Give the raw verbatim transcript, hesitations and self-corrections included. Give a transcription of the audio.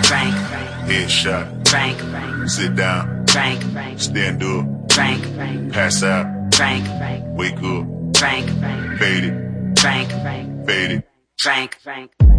Frank, Headshot. Frank, Sit down. Frank, Stand up. Frank, Pass out. Frank, Wake up. Frank, Fade it. Frank, Fade it. Frank, Frank.